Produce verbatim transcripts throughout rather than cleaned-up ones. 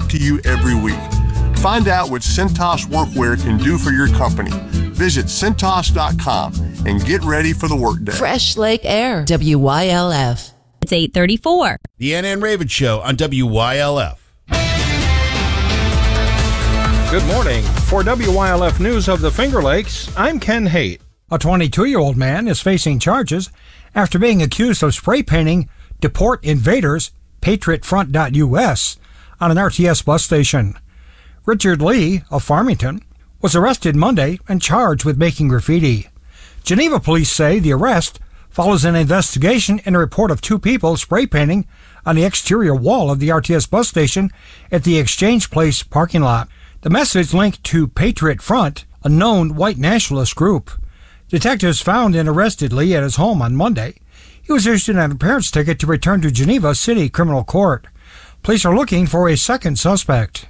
to you every week. Find out what Cintas Workwear can do for your company. Visit Cintas dot com and get ready for the workday. Fresh Lake Air, W Y L F. It's eight thirty-four. The Ann Ann Raven Show on W Y L F. Good morning. For W Y L F News of the Finger Lakes, I'm Ken Haight. A twenty-two-year-old man is facing charges after being accused of spray painting Deport Invaders Patriot Front dot U S on an R T S bus station. Richard Lee of Farmington was arrested Monday and charged with making graffiti. Geneva police say the arrest follows an investigation and a report of two people spray painting on the exterior wall of the R T S bus station at the Exchange Place parking lot. The message linked to Patriot Front, a known white nationalist group. Detectives found and arrested Lee at his home on Monday. He was issued an appearance ticket to return to Geneva City Criminal Court. Police are looking for a second suspect.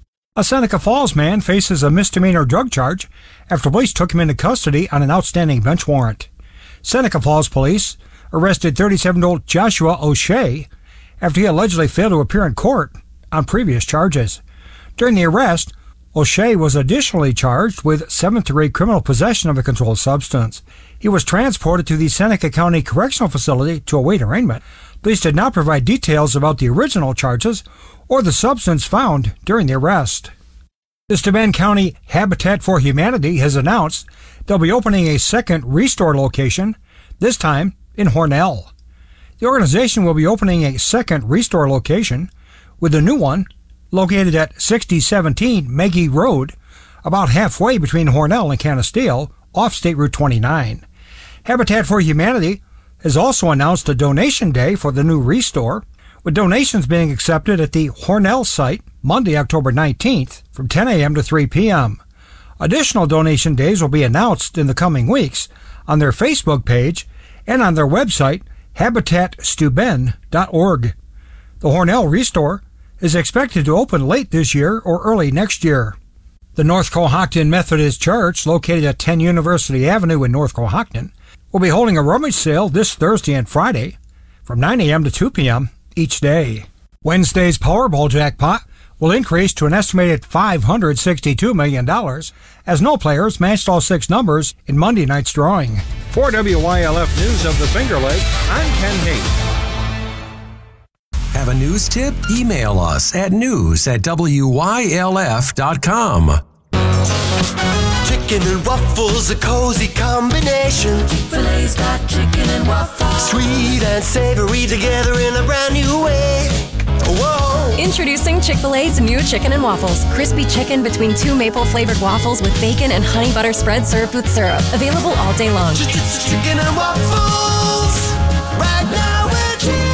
A Seneca Falls man faces a misdemeanor drug charge after police took him into custody on an outstanding bench warrant. Seneca Falls police arrested thirty-seven-year-old Joshua O'Shea after he allegedly failed to appear in court on previous charges. During the arrest, O'Shea was additionally charged with seventh-degree criminal possession of a controlled substance. He was transported to the Seneca County Correctional Facility to await arraignment. Police did not provide details about the original charges or the substance found during the arrest. The Steuben County Habitat for Humanity has announced they'll be opening a second Restore location, this time in Hornell. The organization will be opening a second Restore location, with the new one located at sixty seventeen Maggie Road, about halfway between Hornell and Canisteo, off State Route twenty-nine. Habitat for Humanity has also announced a donation day for the new Restore, with donations being accepted at the Hornell site Monday, October nineteenth from ten a.m. to three p.m. Additional donation days will be announced in the coming weeks on their Facebook page and on their website, habitat steuben dot org. The Hornell Restore is expected to open late this year or early next year. The North Cohocton Methodist Church, located at ten University Avenue in North Cohocton, will be holding a rummage sale this Thursday and Friday from nine a.m. to two p.m. each day. Wednesday's Powerball jackpot will increase to an estimated five hundred sixty-two million dollars as no players matched all six numbers in Monday night's drawing. For W Y L F News of the Finger Lakes, I'm Ken Haight. Have a news tip? Email us at news at W Y L F dot com. Chicken and waffles, a cozy combination. Chick-fil-A's got chicken and waffles. Sweet and savory together in a brand new way. Whoa! Introducing Chick-fil-A's new chicken and waffles. Crispy chicken between two maple-flavored waffles with bacon and honey butter spread served with syrup. Available all day long. Chicken and waffles. Right now we're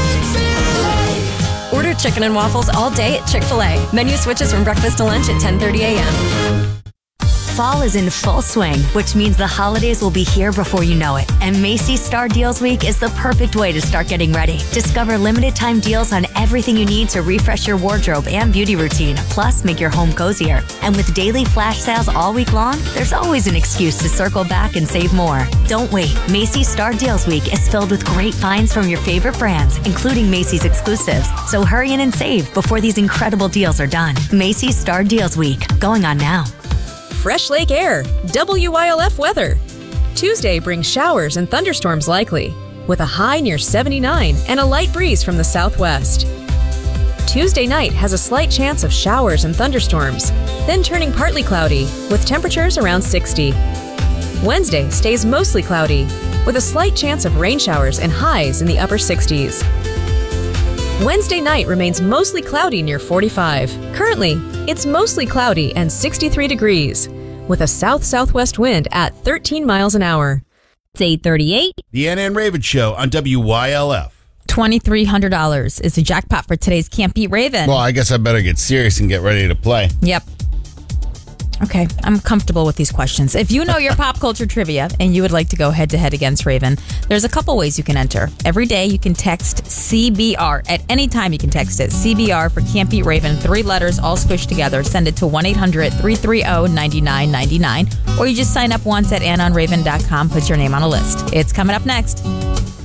Chick-fil-A. Order chicken and waffles all day at Chick-fil-A. Menu switches from breakfast to lunch at ten thirty a.m. Fall is in full swing, which means the holidays will be here before you know it. And Macy's Star Deals Week is the perfect way to start getting ready. Discover limited time deals on everything you need to refresh your wardrobe and beauty routine, plus make your home cozier. And with daily flash sales all week long, there's always an excuse to circle back and save more. Don't wait. Macy's Star Deals Week is filled with great finds from your favorite brands, including Macy's exclusives. So hurry in and save before these incredible deals are done. Macy's Star Deals Week, going on now. Fresh Lake Air, W Y L F weather. Tuesday brings showers and thunderstorms likely, with a high near seventy-nine and a light breeze from the southwest. Tuesday night has a slight chance of showers and thunderstorms, then turning partly cloudy, with temperatures around sixty. Wednesday stays mostly cloudy, with a slight chance of rain showers and highs in the upper sixties. Wednesday night remains mostly cloudy near forty-five. Currently, it's mostly cloudy and sixty-three degrees, with a south-southwest wind at thirteen miles an hour. It's eight thirty-eight. The Ann Ann Raven Show on W Y L F. twenty-three hundred dollars is the jackpot for today's Can't Beat Raven. Well, I guess I better get serious and get ready to play. Yep. Okay, I'm comfortable with these questions. If you know your pop culture trivia and you would like to go head-to-head against Raven, there's a couple ways you can enter. Every day you can text C B R. At any time you can text it. C B R for Can't Beat Raven. Three letters all squished together. Send it to one eight hundred three three zero nine nine nine nine. Or you just sign up once at ann on raven dot com. Put your name on a list. It's coming up next.